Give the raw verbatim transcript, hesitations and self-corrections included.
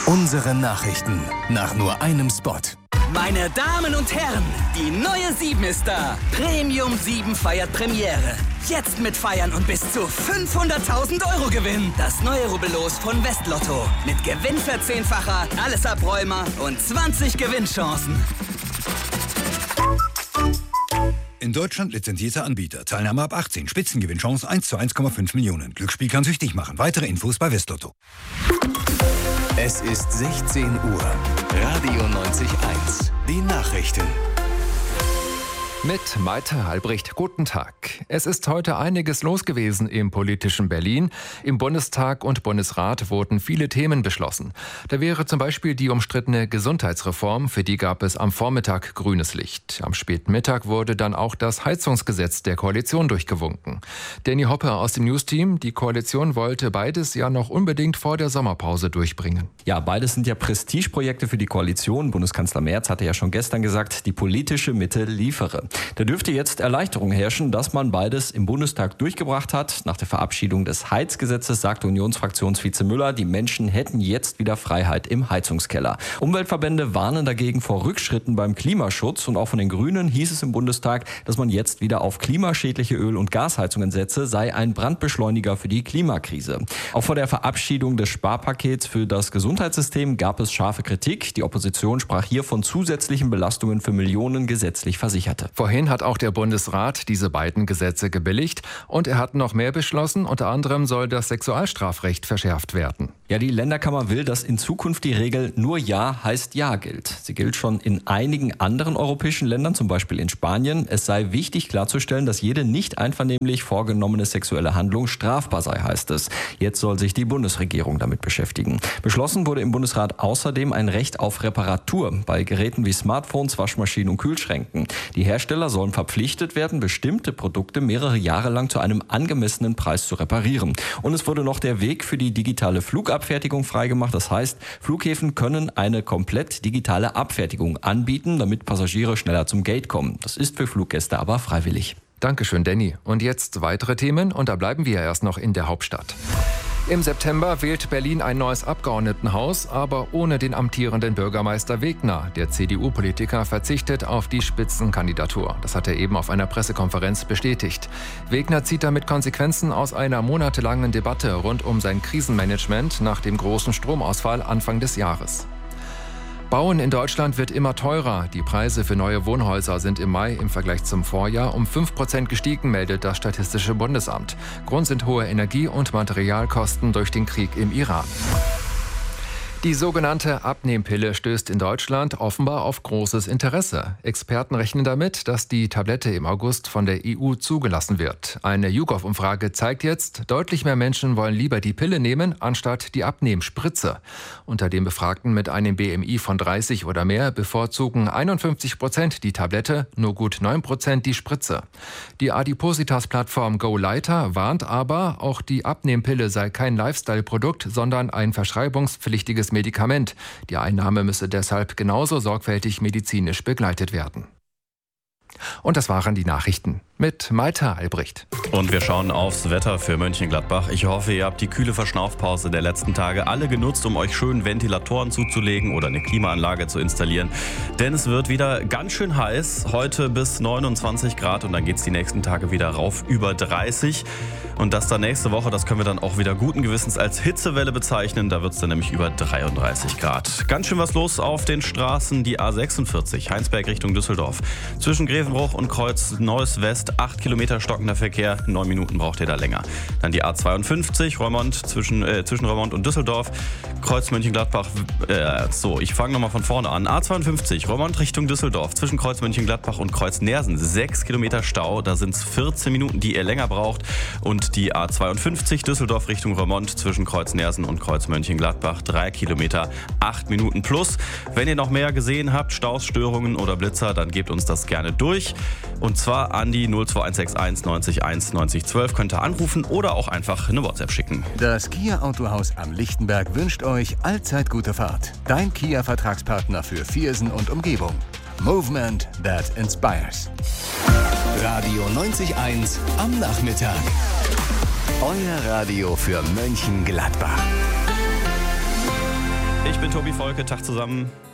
Unsere Nachrichten nach nur einem Spot. Meine Damen und Herren, die neue sieben ist da. Premium sieben feiert Premiere. Jetzt mit Feiern und bis zu fünfhunderttausend Euro Gewinn. Das neue Rubbellos von Westlotto. Mit Gewinnverzehnfacher, alles Abräumer und zwanzig Gewinnchancen. In Deutschland lizenzierter Anbieter. Teilnahme ab achtzehn. Spitzengewinnchance eins zu eins Komma fünf Millionen. Glücksspiel kann süchtig machen. Weitere Infos bei Westlotto. Es ist sechzehn Uhr. Radio neunzig Komma eins. Die Nachrichten. Mit Maite Halbricht, guten Tag. Es ist heute einiges los gewesen im politischen Berlin. Im Bundestag und Bundesrat wurden viele Themen beschlossen. Da wäre zum Beispiel die umstrittene Gesundheitsreform, für die gab es am Vormittag grünes Licht. Am späten Mittag wurde dann auch das Heizungsgesetz der Koalition durchgewunken. Danny Hoppe aus dem Newsteam, die Koalition wollte beides ja noch unbedingt vor der Sommerpause durchbringen. Ja, beides sind ja Prestigeprojekte für die Koalition. Bundeskanzler Merz hatte ja schon gestern gesagt, die politische Mitte liefere. Da dürfte jetzt Erleichterung herrschen, dass man beides im Bundestag durchgebracht hat. Nach der Verabschiedung des Heizgesetzes sagte Unionsfraktionsvize Müller, die Menschen hätten jetzt wieder Freiheit im Heizungskeller. Umweltverbände warnen dagegen vor Rückschritten beim Klimaschutz. Und auch von den Grünen hieß es im Bundestag, dass man jetzt wieder auf klimaschädliche Öl- und Gasheizungen setze, sei ein Brandbeschleuniger für die Klimakrise. Auch vor der Verabschiedung des Sparpakets für das Gesundheitssystem gab es scharfe Kritik. Die Opposition sprach hier von zusätzlichen Belastungen für Millionen gesetzlich Versicherte. Vorhin hat auch der Bundesrat diese beiden Gesetze gebilligt und er hat noch mehr beschlossen. Unter anderem soll das Sexualstrafrecht verschärft werden. Ja, die Länderkammer will, dass in Zukunft die Regel nur Ja heißt Ja gilt. Sie gilt schon in einigen anderen europäischen Ländern, zum Beispiel in Spanien. Es sei wichtig klarzustellen, dass jede nicht einvernehmlich vorgenommene sexuelle Handlung strafbar sei, heißt es. Jetzt soll sich die Bundesregierung damit beschäftigen. Beschlossen wurde im Bundesrat außerdem ein Recht auf Reparatur bei Geräten wie Smartphones, Waschmaschinen und Kühlschränken. Die Hersteller sollen verpflichtet werden, bestimmte Produkte mehrere Jahre lang zu einem angemessenen Preis zu reparieren. Und es wurde noch der Weg für die digitale Flugabfertigung freigemacht. Das heißt, Flughäfen können eine komplett digitale Abfertigung anbieten, damit Passagiere schneller zum Gate kommen. Das ist für Fluggäste aber freiwillig. Dankeschön, Danny. Und jetzt weitere Themen und da bleiben wir erst noch in der Hauptstadt. Im September wählt Berlin ein neues Abgeordnetenhaus, aber ohne den amtierenden Bürgermeister Wegner. Der C D U-Politiker verzichtet auf die Spitzenkandidatur. Das hat er eben auf einer Pressekonferenz bestätigt. Wegner zieht damit Konsequenzen aus einer monatelangen Debatte rund um sein Krisenmanagement nach dem großen Stromausfall Anfang des Jahres. Bauen in Deutschland wird immer teurer. Die Preise für neue Wohnhäuser sind im Mai im Vergleich zum Vorjahr um fünf Prozent gestiegen, meldet das Statistische Bundesamt. Grund sind hohe Energie- und Materialkosten durch den Krieg im Iran. Die sogenannte Abnehmpille stößt in Deutschland offenbar auf großes Interesse. Experten rechnen damit, dass die Tablette im August von der E U zugelassen wird. Eine YouGov-Umfrage zeigt jetzt, deutlich mehr Menschen wollen lieber die Pille nehmen, anstatt die Abnehmspritze. Unter den Befragten mit einem B M I von dreißig oder mehr bevorzugen einundfünfzig Prozent die Tablette, nur gut neun Prozent die Spritze. Die Adipositas-Plattform GoLighter warnt aber, auch die Abnehmpille sei kein Lifestyle-Produkt, sondern ein verschreibungspflichtiges Medikament. Die Einnahme müsse deshalb genauso sorgfältig medizinisch begleitet werden. Und das waren die Nachrichten mit Maite Albrecht. Und wir schauen aufs Wetter für Mönchengladbach. Ich hoffe, ihr habt die kühle Verschnaufpause der letzten Tage alle genutzt, um euch schön Ventilatoren zuzulegen oder eine Klimaanlage zu installieren. Denn es wird wieder ganz schön heiß. Heute bis neunundzwanzig Grad und dann geht es die nächsten Tage wieder rauf über dreißig. Und das dann nächste Woche, das können wir dann auch wieder guten Gewissens als Hitzewelle bezeichnen. Da wird es dann nämlich über dreiunddreißig Grad. Ganz schön was los auf den Straßen. Die A sechsundvierzig, Heinsberg Richtung Düsseldorf. Zwischen Grevenbruch und Kreuz Neuss West, acht Kilometer stockender Verkehr. neun Minuten braucht ihr da länger. Dann die A zweiundfünfzig, Reumont, zwischen, äh, zwischen Reumont und Düsseldorf. Kreuz Mönchengladbach. Äh, so, ich fange nochmal von vorne an. A zweiundfünfzig, Reumont Richtung Düsseldorf. Zwischen Kreuz Mönchengladbach und Kreuz Nersen. sechs Kilometer Stau. Da sind es vierzehn Minuten, die ihr länger braucht. Und die A zweiundfünfzig, Düsseldorf Richtung Reumont. Zwischen Kreuz Nersen und Kreuz Mönchengladbach. drei Kilometer, acht Minuten plus. Wenn ihr noch mehr gesehen habt, Staus, Störungen oder Blitzer, dann gebt uns das gerne durch. Und zwar an die null zwei eins sechs eins neunzig eins neunzig zwölf. Könnt ihr anrufen oder auch einfach eine WhatsApp schicken. Das Kia Autohaus am Lichtenberg wünscht euch allzeit gute Fahrt. Dein Kia-Vertragspartner für Viersen und Umgebung. Movement that inspires. Radio neunzig Komma eins am Nachmittag. Euer Radio für Mönchengladbach. Ich bin Tobi Volke, Tag zusammen.